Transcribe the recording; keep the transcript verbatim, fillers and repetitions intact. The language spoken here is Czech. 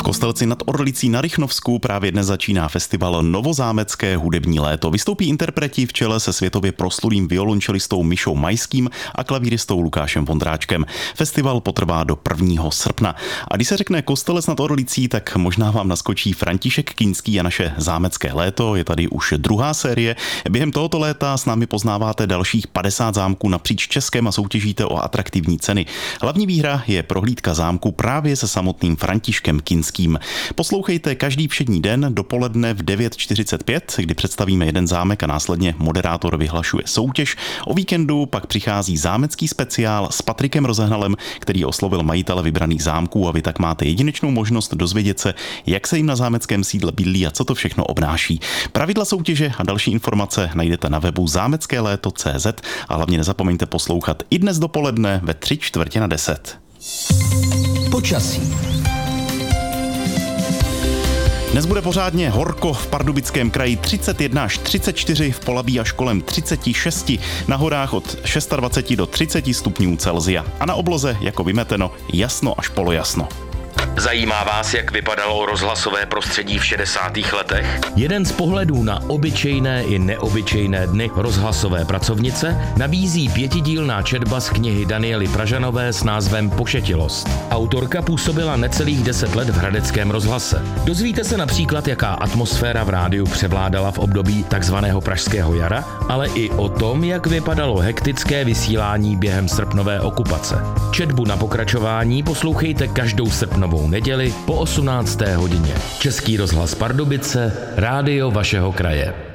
Kostelci nad Orlicí na Rychnovsku právě dnes začíná festival Novozámecké hudební léto. Vystoupí interpreti v čele se světově proslulým violončelistou Mišou Majským a klavíristou Lukášem Vondráčkem. Festival potrvá do prvního srpna. A když se řekne Kostelec nad Orlicí, tak možná vám naskočí František Kinský a naše zámecké léto. Je tady už druhá série. Během tohoto léta s námi poznáváte dalších padesát zámků napříč Českem a soutěžíte o atraktivní ceny. Hlavní výhra je prohlídka zámku právě se samotným Františkem Kinským. Poslouchejte každý všední den dopoledne v devět čtyřicet pět, kdy představíme jeden zámek a následně moderátor vyhlašuje soutěž. O víkendu pak přichází zámecký speciál s Patrikem Rozehnalem, který oslovil majitele vybraných zámků, a vy tak máte jedinečnou možnost dozvědět se, jak se jim na zámeckém sídle bydlí a co to všechno obnáší. Pravidla soutěže a další informace najdete na webu zámecké léto tečka cé zet a hlavně nezapomeňte poslouchat i dnes dopoledne ve tři čtvrtě na deset. Počasí. Dnes bude pořádně horko, v Pardubickém kraji třicet jedna až třicet čtyři, v Polabí až kolem třicet šest, na horách od dvacet šest do třiceti stupňů Celsia a na obloze jako vymeteno jasno až polojasno. Zajímá vás, jak vypadalo rozhlasové prostředí v šedesátých letech? Jeden z pohledů na obyčejné i neobyčejné dny rozhlasové pracovnice nabízí pětidílná četba z knihy Daniely Pražanové s názvem Pošetilost. Autorka působila necelých deset let v hradeckém rozhlase. Dozvíte se například, jaká atmosféra v rádiu převládala v období takzvaného pražského jara, ale i o tom, jak vypadalo hektické vysílání během srpnové okupace. Četbu na pokračování poslouchejte každou srpnovou neděli po osmnácté hodině. Český rozhlas Pardubice, rádio vašeho kraje.